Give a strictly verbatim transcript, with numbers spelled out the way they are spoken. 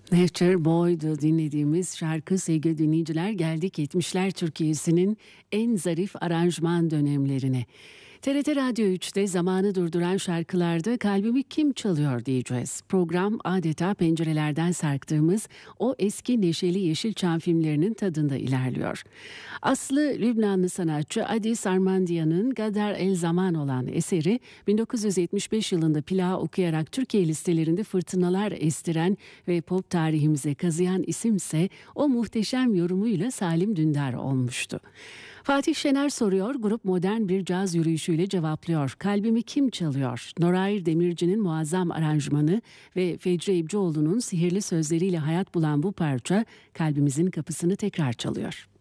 Nature Boy'du dinlediğimiz şarkı. Sevgili dinleyiciler, geldik yetmişler Türkiye'sinin en zarif aranjman dönemlerine. T R T Radyo üçte zamanı durduran şarkılarda Kalbimi Kim Çalıyor diyeceğiz. Program adeta pencerelerden sarktığımız o eski neşeli Yeşilçam filmlerinin tadında ilerliyor. Aslı Lübnanlı sanatçı Adi Sarmandiyan'ın Gadar El Zaman olan eseri bin dokuz yüz yetmiş beş yılında plağı okuyarak Türkiye listelerinde fırtınalar estiren ve pop tarihimize kazıyan isimse o muhteşem yorumuyla Salim Dündar olmuştu. Fatih Şener soruyor, grup modern bir caz yürüyüşüyle cevaplıyor. Kalbimi Kim Çalıyor? Noray Demirci'nin muazzam aranjmanı ve Fecri İbcioğlu'nun sihirli sözleriyle hayat bulan bu parça kalbimizin kapısını tekrar çalıyor.